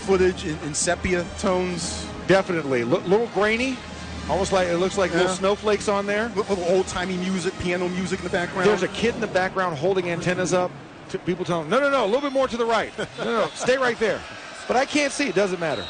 footage in sepia tones. Definitely. Little grainy. Almost like it looks like little snowflakes on there. Little old-timey music, piano music in the background. There's a kid in the background holding antennas up. People tell him, no, a little bit more to the right. No, stay right there. But I can't see. It doesn't matter.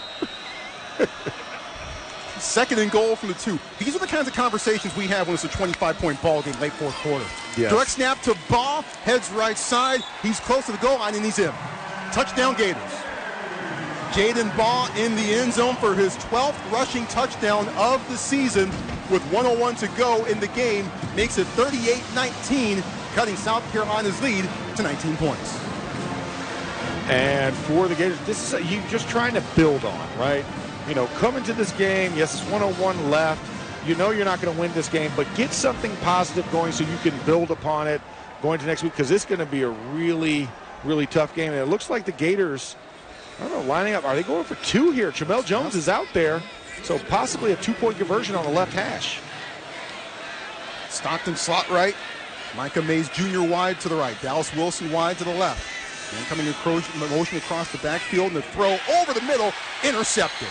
Second and goal from the 2. These are the kinds of conversations we have when it's a 25-point ball game, late fourth quarter. Yes. Direct snap to Baugh, heads right side. He's close to the goal line, and he's in. Touchdown Gators. Jaden Baugh in the end zone for his 12th rushing touchdown of the season with 1:01 to go in the game. Makes it 38-19, cutting South Carolina's lead to 19 points. And for the Gators, this is you just trying to build on, right? Come into this game, yes, it's 1:01 left. You're not going to win this game, but get something positive going so you can build upon it going to next week, because it's going to be a really, really tough game. And it looks like the Gators, I don't know, lining up. Are they going for 2 here? Tramel Jones is out there, so possibly a 2-point conversion on the left hash. Stockton slot right. Micah Mays Jr. wide to the right. Dallas Wilson wide to the left. And coming in motion across the backfield, and the throw over the middle, intercepted.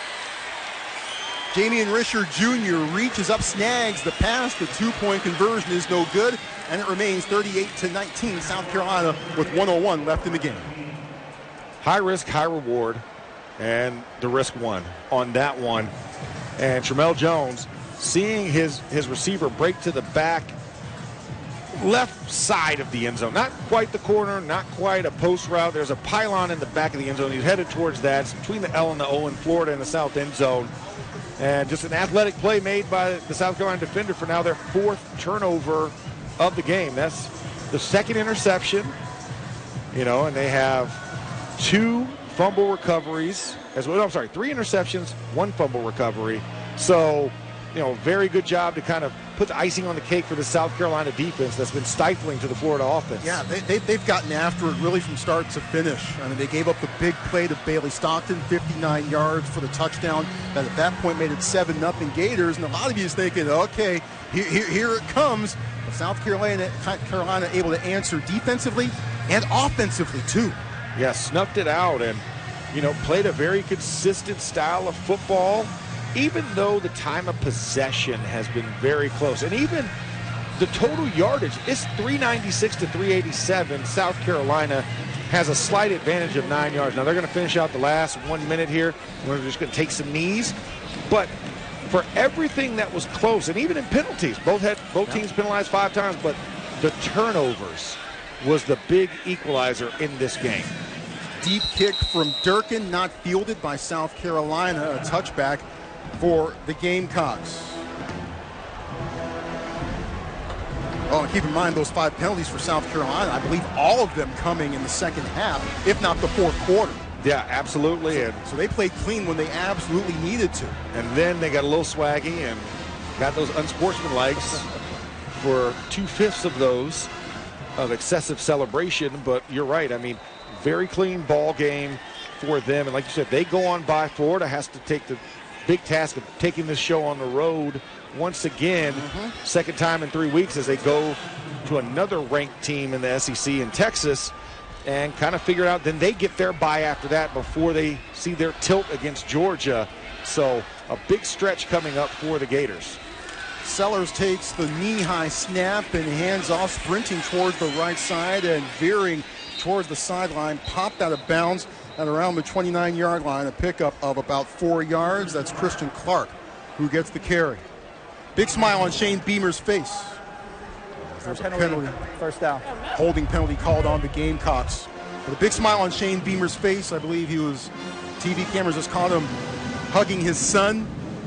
Jamian Risher Jr. reaches up, snags the pass. The 2-point conversion is no good, and it remains 38-19. South Carolina with 1:01 left in the game. High risk, high reward, and the risk won on that one. And Tramel Jones, seeing his receiver break to the back left side of the end zone. Not quite the corner, not quite a post route. There's a pylon in the back of the end zone. He's headed towards that. It's between the L and the O in Florida and the south end zone. And just an athletic play made by the South Carolina defender for now their 4th turnover of the game. That's the 2nd interception, and they have 2 fumble recoveries as well. No, I'm sorry, 3 interceptions, 1 fumble recovery. So, very good job to kind of put the icing on the cake for the South Carolina defense that's been stifling to the Florida offense. Yeah, they've gotten after it really from start to finish. I mean, they gave up the big play to Bailey Stockton, 59 yards for the touchdown. That at that point made it 7-0 Gators. And a lot of you is thinking, okay, here it comes. But South Carolina able to answer defensively and offensively too. Yeah, snuffed it out and, played a very consistent style of football, even though the time of possession has been very close. And even the total yardage is 396 to 387. South Carolina has a slight advantage of 9 yards. Now they're going to finish out the last 1 minute here. We're just going to take some knees. But for everything that was close, and even in penalties, both teams penalized 5 times, but the turnovers was the big equalizer in this game. Deep kick from Durkin, not fielded by South Carolina. A touchback for the Gamecocks. Oh, and keep in mind those 5 penalties for South Carolina. I believe all of them coming in the second half, if not the fourth quarter. Yeah, absolutely. So they played clean when they absolutely needed to. And then they got a little swaggy and got those unsportsmanlikes for 2/5 of those of excessive celebration. But you're right. I mean, very clean ball game for them. And like you said, they go on by. Florida has to take the big task of taking this show on the road once again, second time in 3 weeks as they go to another ranked team in the SEC in Texas and kind of figure it out. Then they get their bye after that before they see their tilt against Georgia. So a big stretch coming up for the Gators. Sellers takes the knee-high snap and hands off, sprinting towards the right side and veering towards the sideline, popped out of bounds at around the 29-yard line, a pickup of about 4 yards. That's Christian Clark who gets the carry. Big smile on Shane Beamer's face. There's a penalty. First down. Holding penalty called on the Gamecocks. With a big smile on Shane Beamer's face, I believe TV cameras just caught him hugging his son.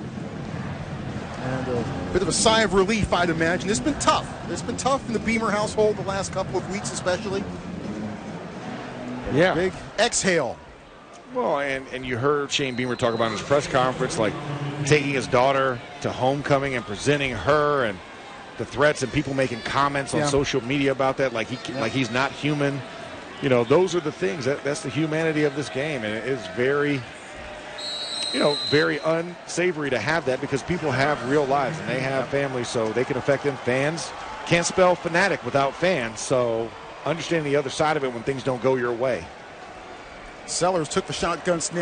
And a bit of a sigh of relief, I'd imagine. It's been tough. It's been tough in the Beamer household the last couple of weeks especially. Yeah. Big exhale. Well, and you heard Shane Beamer talk about in his press conference, like taking his daughter to homecoming and presenting her, and the threats and people making comments on social media about that, like he's not human. You know, those are the things. That's the humanity of this game, and it is very, very unsavory to have that because people have real lives and they have families, so they can affect them. Fans can't spell fanatic without fans, so understanding the other side of it when things don't go your way. Sellers took the shotgun snap.